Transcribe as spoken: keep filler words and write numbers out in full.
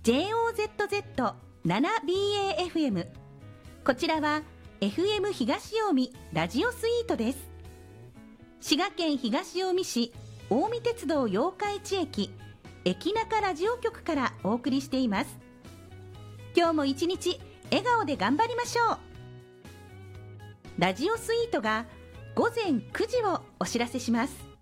ジェイオーゼットゼットセブンビーエーエフエム、 こちらは エフエム 東近江ラジオスイートです。滋賀県東近江市近江鉄道八日市駅駅中ラジオ局からお送りしています。今日も一日笑顔で頑張りましょう。ラジオスイートがごぜんくじをお知らせします。